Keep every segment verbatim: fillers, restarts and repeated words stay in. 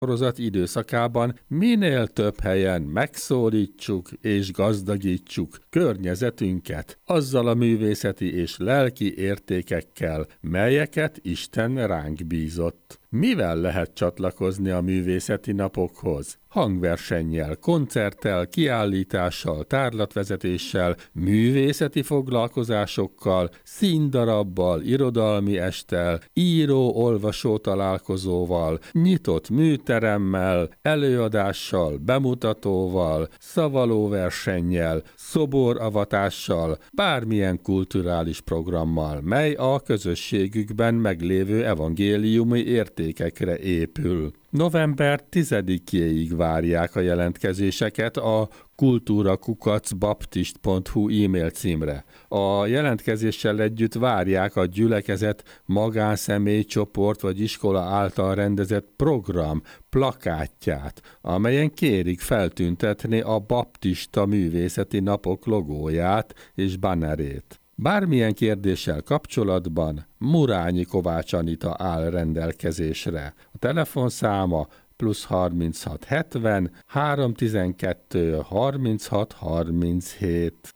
sorozat időszakában minél több helyen megszólítsuk és gazdagítsuk környezetünket azzal a művészeti és lelki értékekkel, melyeket Isten ránk bízott. Mivel lehet csatlakozni a művészeti napokhoz? Hangversennyel, koncerttel, kiállítással, tárlatvezetéssel, művészeti foglalkozásokkal, színdarabbal, irodalmi esttel, író-olvasó találkozóval, nyitott műteremmel, előadással, bemutatóval, szavalóversennyel, szoboravatással, bármilyen kulturális programmal, mely a közösségükben meglévő evangéliumi értékekre épül. november tizedikéig várják a jelentkezéseket a kultúrakukacbaptist pont hu e-mail címre. A jelentkezéssel együtt várják a gyülekezet, magánszemély, csoport vagy iskola által rendezett program plakátját, amelyen kérik feltüntetni a baptista művészeti napok logóját és bannerét. Bármilyen kérdéssel kapcsolatban Murányi Kovács Anita áll rendelkezésre. A telefonszáma plusz harminchat hetven háromszáztizenkettő harminchat harminchét.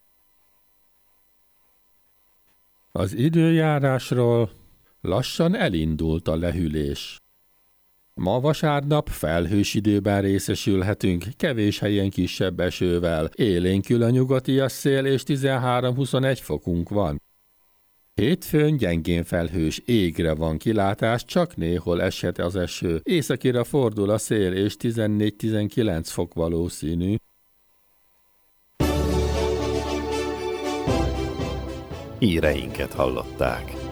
Az időjárásról: lassan elindult a lehűlés. Ma vasárnap felhős időben részesülhetünk, kevés helyen kisebb esővel, élénkül a nyugatias szél és tizenhárom-huszonegy fokunk van. Hétfőn gyengén felhős, égre van kilátás, csak néhol eshet az eső, északira fordul a szél és tizennégy-tizenkilenc fok valószínű. Híreinket hallották.